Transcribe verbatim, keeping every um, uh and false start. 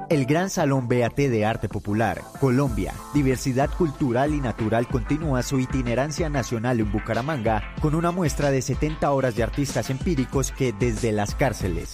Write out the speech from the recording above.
El Gran Salón B A T de Arte Popular, Colombia, Diversidad Cultural y Natural continúa su itinerancia nacional en Bucaramanga con una muestra de setenta horas de artistas empíricos que desde las cárceles,